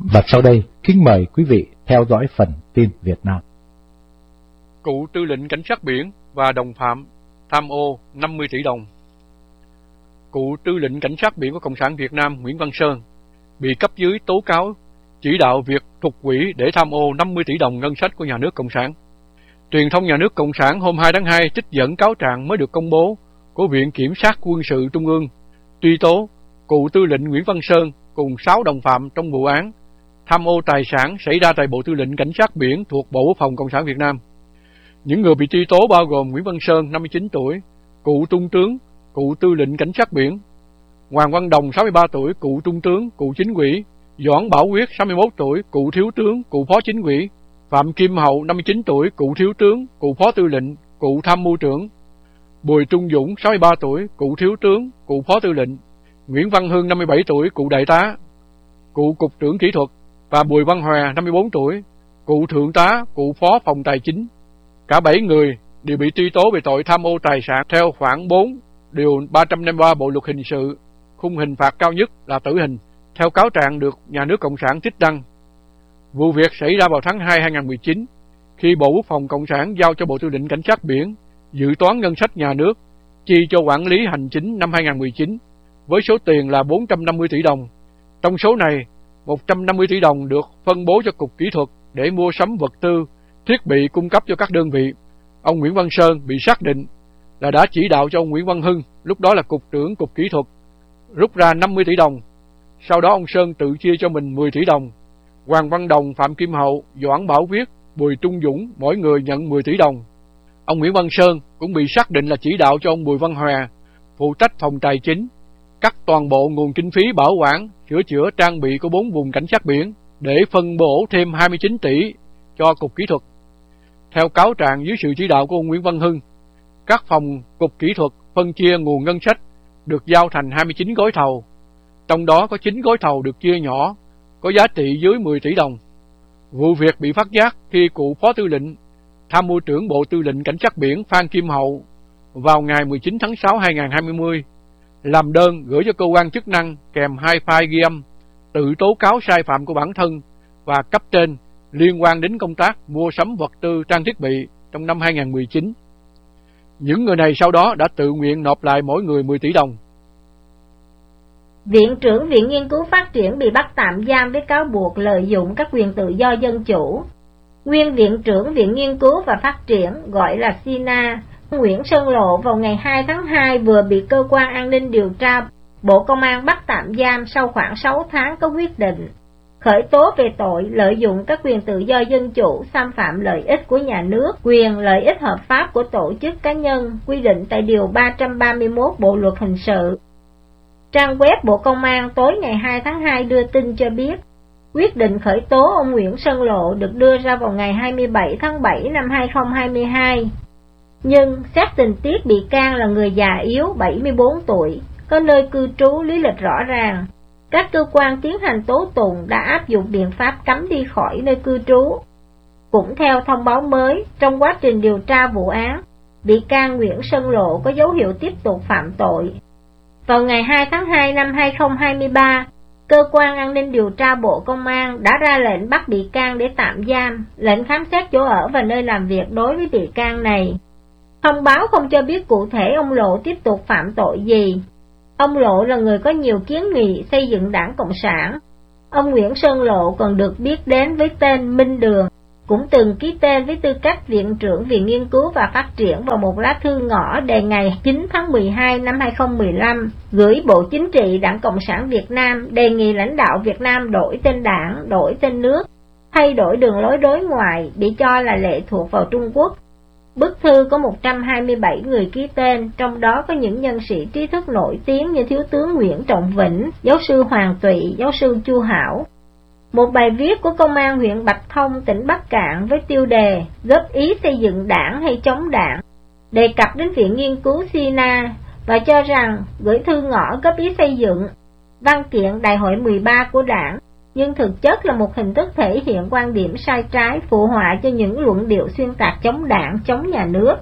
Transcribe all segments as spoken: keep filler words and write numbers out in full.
Và sau đây, kính mời quý vị theo dõi phần tin Việt Nam. Cựu tư lệnh cảnh sát biển và đồng phạm tham ô năm mươi tỷ đồng. Cựu tư lệnh cảnh sát biển của Cộng sản Việt Nam Nguyễn Văn Sơn bị cấp dưới tố cáo chỉ đạo việc thuộc quỹ để tham ô năm mươi tỷ đồng ngân sách của nhà nước Cộng sản. Truyền thông nhà nước Cộng sản hôm hai tháng hai trích dẫn cáo trạng mới được công bố của Viện Kiểm sát Quân sự Trung ương truy tố cựu tư lệnh Nguyễn Văn Sơn cùng sáu đồng phạm trong vụ án tham ô tài sản xảy ra tại Bộ Tư lệnh Cảnh sát biển thuộc Bộ Quốc phòng Cộng sản Việt Nam. Những người bị truy tố bao gồm Nguyễn Văn Sơn, năm mươi chín tuổi, cựu trung tướng, cựu tư lệnh cảnh sát biển; Hoàng Văn Đồng, sáu mươi ba tuổi, cựu trung tướng, cựu chính ủy; Doãn Bảo Quyết, sáu mươi mốt tuổi, cựu thiếu tướng, cựu phó chính ủy; Phạm Kim Hậu, năm mươi chín tuổi, cựu thiếu tướng, cựu phó tư lệnh, cựu tham mưu trưởng; Bùi Trung Dũng, sáu mươi ba tuổi, cựu thiếu tướng, cựu phó tư lệnh; Nguyễn Văn Hưng, năm mươi bảy tuổi, cựu đại tá, cựu cục trưởng kỹ thuật; và Bùi Văn Hòa, năm mươi bốn tuổi, cựu thượng tá, cựu phó phòng tài chính. Cả bảy người đều bị truy tố về tội tham ô tài sản theo khoản bốn điều ba trăm năm mươi ba Bộ luật hình sự, khung hình phạt cao nhất là tử hình, theo cáo trạng được nhà nước Cộng sản trích đăng. Vụ việc xảy ra vào tháng hai năm hai nghìn không trăm mười chín, khi Bộ Quốc phòng Cộng sản giao cho Bộ Tư lệnh Cảnh sát biển dự toán ngân sách nhà nước chi cho quản lý hành chính năm hai nghìn không trăm mười chín với số tiền là bốn trăm năm mươi tỷ đồng. Trong số này, một trăm năm mươi tỷ đồng được phân bố cho Cục Kỹ thuật để mua sắm vật tư, thiết bị cung cấp cho các đơn vị. Ông Nguyễn Văn Sơn bị xác định là đã chỉ đạo cho ông Nguyễn Văn Hưng, lúc đó là Cục trưởng Cục Kỹ thuật, rút ra năm mươi tỷ đồng. Sau đó ông Sơn tự chia cho mình mười tỷ đồng. Hoàng Văn Đồng, Phạm Kim Hậu, Doãn Bảo Quyết, Bùi Trung Dũng mỗi người nhận mười tỷ đồng. Ông Nguyễn Văn Sơn cũng bị xác định là chỉ đạo cho ông Bùi Văn Hòa, phụ trách phòng tài chính, cắt toàn bộ nguồn kinh phí bảo quản, sửa chữa trang bị của bốn vùng cảnh sát biển để phân bổ thêm hai mươi chín tỷ cho Cục Kỹ thuật. Theo cáo trạng, dưới sự chỉ đạo của ông Nguyễn Văn Hưng, các phòng Cục Kỹ thuật phân chia nguồn ngân sách được giao thành hai mươi chín gói thầu, trong đó có chín gói thầu được chia nhỏ, có giá trị dưới mười tỷ đồng. Vụ việc bị phát giác khi cựu phó tư lệnh, tham mưu trưởng Bộ Tư lệnh Cảnh sát biển Phan Kim Hậu vào ngày mười chín tháng sáu năm hai nghìn không trăm hai mươi làm đơn gửi cho cơ quan chức năng kèm hai file ghi âm tự tố cáo sai phạm của bản thân và cấp trên liên quan đến công tác mua sắm vật tư trang thiết bị trong năm hai nghìn không trăm mười chín. Những người này sau đó đã tự nguyện nộp lại mỗi người mười tỷ đồng. Viện trưởng Viện Nghiên cứu Phát triển bị bắt tạm giam với cáo buộc lợi dụng các quyền tự do dân chủ. Nguyên Viện trưởng Viện Nghiên cứu và Phát triển, gọi là xê i en a, Nguyễn Sơn Lộ vào ngày hai tháng hai vừa bị Cơ quan An ninh Điều tra Bộ Công an bắt tạm giam sau khoảng sáu tháng có quyết định khởi tố về tội lợi dụng các quyền tự do dân chủ, xâm phạm lợi ích của nhà nước, quyền lợi ích hợp pháp của tổ chức cá nhân, quy định tại Điều ba trăm ba mươi mốt Bộ Luật Hình sự. Trang web Bộ Công an tối ngày hai tháng hai đưa tin cho biết, quyết định khởi tố ông Nguyễn Sơn Lộ được đưa ra vào ngày hai mươi bảy tháng bảy năm hai nghìn không trăm hai mươi hai. Nhưng xét tình tiết, bị can là người già yếu bảy mươi bốn tuổi, có nơi cư trú lý lịch rõ ràng. Các cơ quan tiến hành tố tụng đã áp dụng biện pháp cấm đi khỏi nơi cư trú. Cũng theo thông báo mới, trong quá trình điều tra vụ án, bị can Nguyễn Sơn Lộ có dấu hiệu tiếp tục phạm tội. Vào ngày hai tháng hai năm hai nghìn không trăm hai mươi ba, Cơ quan An ninh Điều tra Bộ Công an đã ra lệnh bắt bị can để tạm giam, lệnh khám xét chỗ ở và nơi làm việc đối với bị can này. Thông báo không cho biết cụ thể ông Lộ tiếp tục phạm tội gì. Ông Lộ là người có nhiều kiến nghị xây dựng Đảng Cộng sản. Ông Nguyễn Sơn Lộ còn được biết đến với tên Minh Đường, cũng từng ký tên với tư cách Viện trưởng Viện Nghiên cứu và Phát triển vào một lá thư ngỏ đề ngày chín tháng mười hai năm hai nghìn không trăm mười lăm, gửi Bộ Chính trị Đảng Cộng sản Việt Nam đề nghị lãnh đạo Việt Nam đổi tên đảng, đổi tên nước, thay đổi đường lối đối ngoại bị cho là lệ thuộc vào Trung Quốc. Bức thư có một trăm hai mươi bảy người ký tên, trong đó có những nhân sĩ trí thức nổi tiếng như Thiếu tướng Nguyễn Trọng Vĩnh, Giáo sư Hoàng Tụy, Giáo sư Chu Hảo. Một bài viết của Công an huyện Bạch Thông, tỉnh Bắc Kạn với tiêu đề góp ý xây dựng đảng hay chống đảng, đề cập đến Viện Nghiên cứu xê i en a và cho rằng gửi thư ngỏ góp ý xây dựng văn kiện Đại hội mười ba của đảng, nhưng thực chất là một hình thức thể hiện quan điểm sai trái, phụ họa cho những luận điệu xuyên tạc chống đảng, chống nhà nước.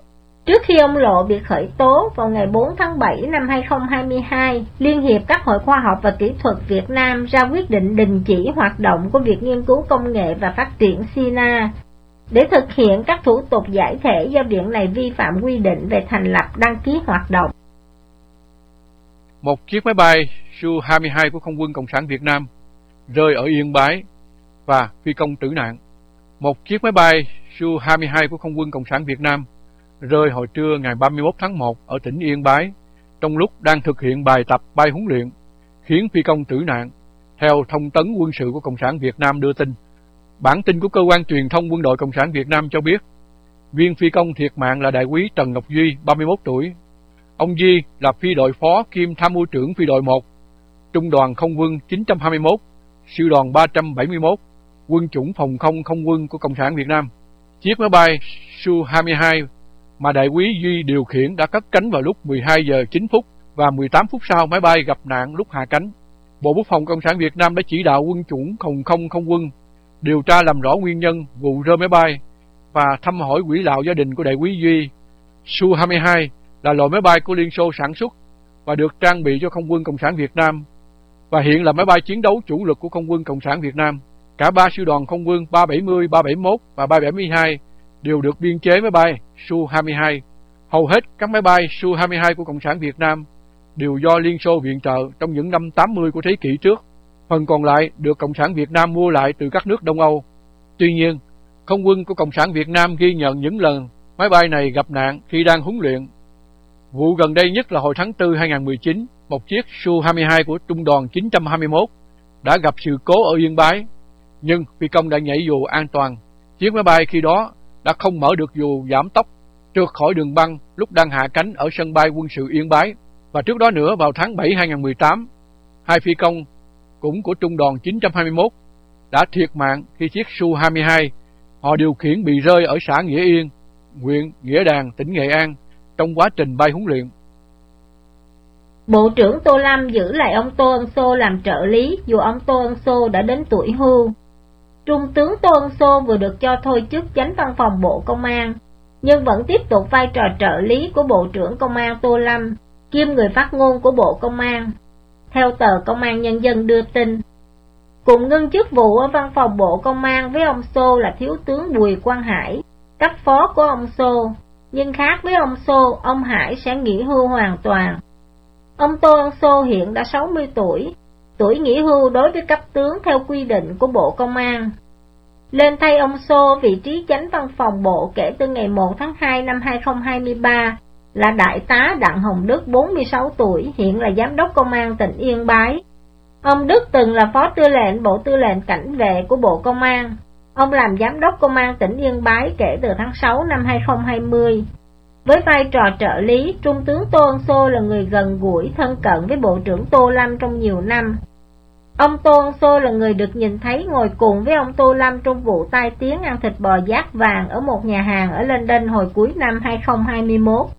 Trước khi ông Lộ bị khởi tố vào ngày bốn tháng bảy năm hai nghìn không trăm hai mươi hai, Liên hiệp các hội khoa học và kỹ thuật Việt Nam ra quyết định đình chỉ hoạt động của Viện Nghiên cứu Công nghệ và Phát triển xê i en a để thực hiện các thủ tục giải thể do viện này vi phạm quy định về thành lập đăng ký hoạt động. Một chiếc máy bay Su hai mươi hai của Không quân Cộng sản Việt Nam rơi ở Yên Bái và phi công tử nạn. Một chiếc máy bay Su hai mươi hai của Không quân Cộng sản Việt Nam rơi hồi trưa ngày ba mươi mốt tháng một ở tỉnh Yên Bái trong lúc đang thực hiện bài tập bay huấn luyện, khiến phi công tử nạn, theo thông tấn quân sự của Cộng sản Việt Nam đưa tin. Bản tin của cơ quan truyền thông Quân đội Cộng sản Việt Nam cho biết, viên phi công thiệt mạng là đại úy Trần Ngọc Duy, ba mươi mốt tuổi. Ông Duy là phi đội phó kiêm tham mưu trưởng phi đội một, trung đoàn không quân chín trăm hai mươi mốt, sư đoàn ba trăm bảy mươi mốt, quân chủng phòng không không quân của Cộng sản Việt Nam. Chiếc máy bay Su hai mươi hai mà đại úy Duy điều khiển đã cất cánh vào lúc mười hai giờ chín phút và mười tám phút sau máy bay gặp nạn lúc hạ cánh. Bộ Quốc phòng Cộng sản Việt Nam đã chỉ đạo quân chủng phòng không không quân điều tra làm rõ nguyên nhân vụ rơi máy bay và thăm hỏi quỹ lạo gia đình của đại úy Duy. Su hai mươi hai là loại máy bay của Liên Xô sản xuất và được trang bị cho Không quân Cộng sản Việt Nam và hiện là máy bay chiến đấu chủ lực của Không quân Cộng sản Việt Nam. Cả ba sư đoàn không quân ba bảy mươi, ba bảy mốt và ba bảy hai đều được biên chế máy bay Su hai mươi hai. Hầu hết các máy bay Su hai mươi hai của Cộng sản Việt Nam đều do Liên Xô viện trợ trong những năm tám mươi của thế kỷ trước. Phần còn lại được Cộng sản Việt Nam mua lại từ các nước Đông Âu. Tuy nhiên, Không quân của Cộng sản Việt Nam ghi nhận những lần máy bay này gặp nạn khi đang huấn luyện. Vụ gần đây nhất là hồi tháng tư hai nghìn không trăm mười chín, một chiếc Su hai mươi hai của trung đoàn chín trăm hai mươi mốt đã gặp sự cố ở Yên Bái, nhưng phi công đã nhảy dù an toàn. Chiếc máy bay khi đó đã không mở được dù giảm tốc, trượt khỏi đường băng lúc đang hạ cánh ở sân bay quân sự Yên Bái. Và trước đó nữa, vào tháng bảy hai nghìn không trăm mười tám, hai phi công cũng của trung đoàn chín trăm hai mươi mốt đã thiệt mạng khi chiếc Su hai mươi hai họ điều khiển bị rơi ở xã Nghĩa Yên, huyện Nghĩa Đàn, tỉnh Nghệ An trong quá trình bay huấn luyện. Bộ trưởng Tô Lâm giữ lại ông Tô Ân Sô làm trợ lý dù ông Tô Ân Sô đã đến tuổi hưu. Trung tướng Tô Ân Sô vừa được cho thôi chức Chánh Văn phòng Bộ Công an, nhưng vẫn tiếp tục vai trò trợ lý của Bộ trưởng Công an Tô Lâm, kiêm người phát ngôn của Bộ Công an. Theo tờ Công an Nhân dân đưa tin, cùng ngưng chức vụ ở Văn phòng Bộ Công an với ông Sô là Thiếu tướng Bùi Quang Hải, cấp phó của ông Sô, nhưng khác với ông Sô, ông Hải sẽ nghỉ hưu hoàn toàn. Ông Tô Ân Sô hiện đã sáu mươi tuổi, tuổi nghỉ hưu đối với cấp tướng theo quy định của Bộ Công an. Lên thay ông Sô vị trí Chánh Văn phòng Bộ kể từ ngày một tháng hai năm hai nghìn không trăm hai mươi ba là Đại tá Đặng Hồng Đức, bốn mươi sáu tuổi, hiện là Giám đốc Công an tỉnh Yên Bái. Ông Đức từng là Phó Tư lệnh Bộ Tư lệnh Cảnh vệ của Bộ Công an. Ông làm Giám đốc Công an tỉnh Yên Bái kể từ tháng sáu năm hai nghìn không trăm hai mươi. Với vai trò trợ lý, Trung tướng Tô Ân Sô là người gần gũi, thân cận với Bộ trưởng Tô Lâm trong nhiều năm. Ông Tô Ân Sô là người được nhìn thấy ngồi cùng với ông Tô Lâm trong vụ tai tiếng ăn thịt bò giác vàng ở một nhà hàng ở London hồi cuối năm hai nghìn không trăm hai mươi mốt.